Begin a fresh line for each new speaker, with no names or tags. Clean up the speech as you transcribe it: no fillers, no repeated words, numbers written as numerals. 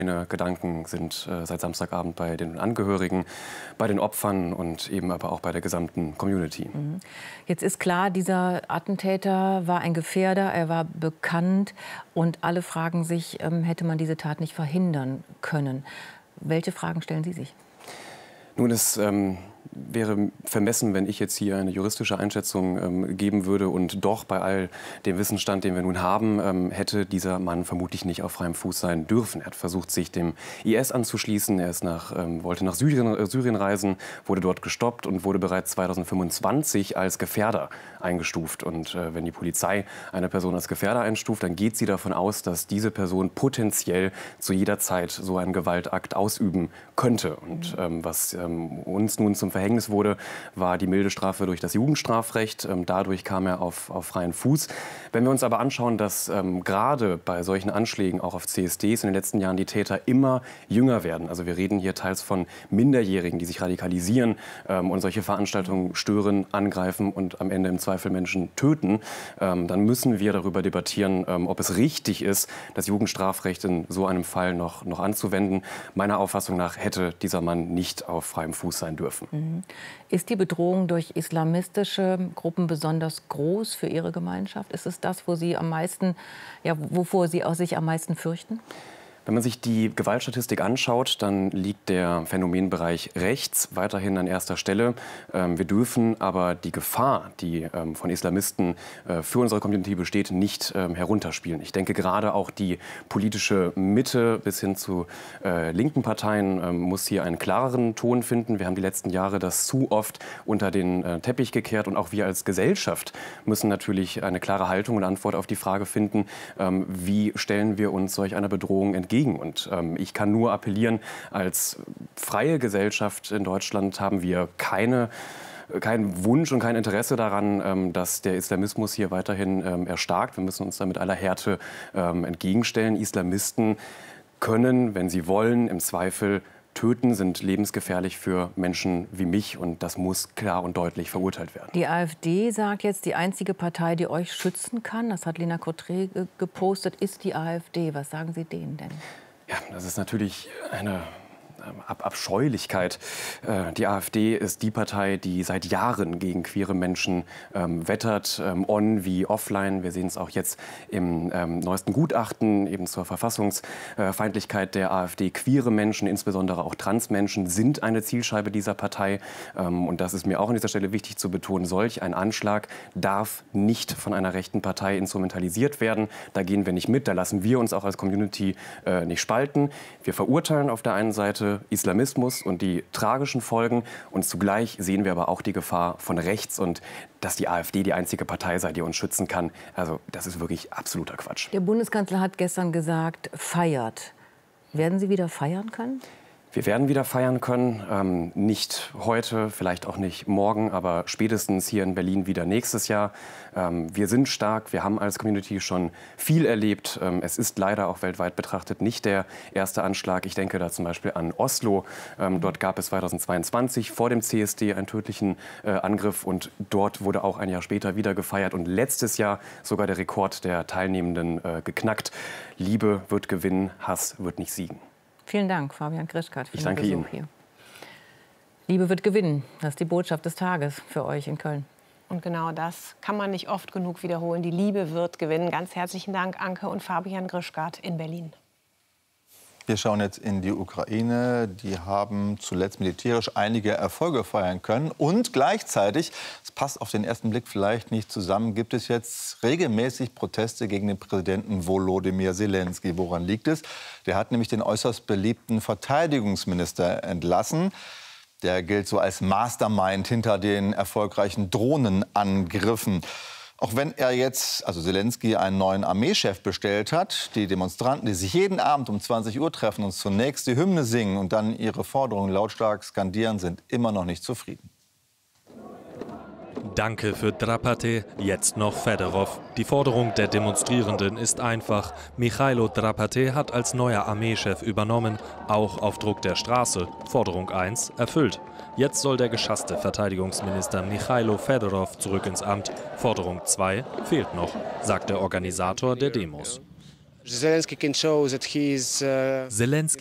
Meine Gedanken sind seit Samstagabend bei den Angehörigen, bei den Opfern und eben aber auch bei der gesamten Community.
Jetzt ist klar, dieser Attentäter war ein Gefährder, er war bekannt und alle fragen sich, hätte man diese Tat nicht verhindern können? Welche Fragen stellen Sie sich?
Nun, es wäre vermessen, wenn ich jetzt hier eine juristische Einschätzung geben würde. Und doch bei all dem Wissensstand, den wir nun haben, hätte dieser Mann vermutlich nicht auf freiem Fuß sein dürfen. Er hat versucht, sich dem IS anzuschließen. Er ist wollte nach Syrien reisen, wurde dort gestoppt und wurde bereits 2025 als Gefährder eingestuft. Und wenn die Polizei eine Person als Gefährder einstuft, dann geht sie davon aus, dass diese Person potenziell zu jeder Zeit so einen Gewaltakt ausüben könnte. Und was uns nun zum Verhängnis wurde, war die milde Strafe durch das Jugendstrafrecht. Dadurch kam er auf freien Fuß. Wenn wir uns aber anschauen, dass gerade bei solchen Anschlägen auch auf CSDs in den letzten Jahren die Täter immer jünger werden, also wir reden hier teils von Minderjährigen, die sich radikalisieren und solche Veranstaltungen stören, angreifen und am Ende im Zweifel Menschen töten, dann müssen wir darüber debattieren, ob es richtig ist, das Jugendstrafrecht in so einem Fall noch anzuwenden. Meiner Auffassung nach hätte dieser Mann nicht auf freiem Fuß sein dürfen.
Ist die Bedrohung durch islamistische Gruppen besonders groß für Ihre Gemeinschaft? Ist es das, wo Sie am meisten, wovor Sie sich am meisten fürchten?
Wenn man sich die Gewaltstatistik anschaut, dann liegt der Phänomenbereich rechts weiterhin an erster Stelle. Wir dürfen aber die Gefahr, die von Islamisten für unsere Community besteht, nicht herunterspielen. Ich denke, gerade auch die politische Mitte bis hin zu linken Parteien muss hier einen klareren Ton finden. Wir haben die letzten Jahre das zu oft unter den Teppich gekehrt. Und auch wir als Gesellschaft müssen natürlich eine klare Haltung und Antwort auf die Frage finden, wie stellen wir uns solch einer Bedrohung entgegen. Und ich kann nur appellieren, als freie Gesellschaft in Deutschland haben wir keinen Wunsch und kein Interesse daran, dass der Islamismus hier weiterhin erstarkt. Wir müssen uns da mit aller Härte entgegenstellen. Islamisten können, wenn sie wollen, im Zweifel töten, sind lebensgefährlich für Menschen wie mich. Und das muss klar und deutlich verurteilt werden.
Die AfD sagt jetzt, die einzige Partei, die euch schützen kann, das hat Lena Cottret gepostet, ist die AfD. Was sagen Sie denen denn?
Ja, das ist natürlich eine Abscheulichkeit. Die AfD ist die Partei, die seit Jahren gegen queere Menschen wettert, on wie offline. Wir sehen es auch jetzt im neuesten Gutachten eben zur Verfassungsfeindlichkeit der AfD. Queere Menschen, insbesondere auch Transmenschen, sind eine Zielscheibe dieser Partei. Und das ist mir auch an dieser Stelle wichtig zu betonen. Solch ein Anschlag darf nicht von einer rechten Partei instrumentalisiert werden. Da gehen wir nicht mit. Da lassen wir uns auch als Community nicht spalten. Wir verurteilen auf der einen Seite Islamismus und die tragischen Folgen. Und zugleich sehen wir aber auch die Gefahr von rechts und dass die AfD die einzige Partei sei, die uns schützen kann. Also das ist wirklich absoluter Quatsch.
Der Bundeskanzler hat gestern gesagt, feiert. Werden Sie wieder feiern können?
Wir werden wieder feiern können, nicht heute, vielleicht auch nicht morgen, aber spätestens hier in Berlin wieder nächstes Jahr. Wir sind stark, wir haben als Community schon viel erlebt. Es ist leider auch weltweit betrachtet nicht der erste Anschlag. Ich denke da zum Beispiel an Oslo. Dort gab es 2022 vor dem CSD einen tödlichen Angriff und dort wurde auch ein Jahr später wieder gefeiert und letztes Jahr sogar der Rekord der Teilnehmenden geknackt. Liebe wird gewinnen, Hass wird nicht siegen.
Vielen Dank, Fabian Grischkat, für den
Besuch
hier. Liebe wird gewinnen. Das ist die Botschaft des Tages für euch in Köln.
Und genau das kann man nicht oft genug wiederholen. Die Liebe wird gewinnen. Ganz herzlichen Dank, Anke und Fabian Grischkat in Berlin.
Wir schauen jetzt in die Ukraine. Die haben zuletzt militärisch einige Erfolge feiern können. Und gleichzeitig, es passt auf den ersten Blick vielleicht nicht zusammen, gibt es jetzt regelmäßig Proteste gegen den Präsidenten Volodymyr Zelensky. Woran liegt es? Der hat nämlich den äußerst beliebten Verteidigungsminister entlassen. Der gilt so als Mastermind hinter den erfolgreichen Drohnenangriffen. Auch wenn er jetzt, also Zelensky, einen neuen Armeechef bestellt hat, die Demonstranten, die sich jeden Abend um 20 Uhr treffen und zunächst die Hymne singen und dann ihre Forderungen lautstark skandieren, sind immer noch nicht zufrieden.
Danke für Drapate, jetzt noch Fedorov. Die Forderung der Demonstrierenden ist einfach. Michailo Drapate hat als neuer Armeechef übernommen, auch auf Druck der Straße. Forderung 1 erfüllt. Jetzt soll der geschasste Verteidigungsminister Michailo Fedorov zurück ins Amt. Forderung 2 fehlt noch, sagt der Organisator der Demos. Zelensky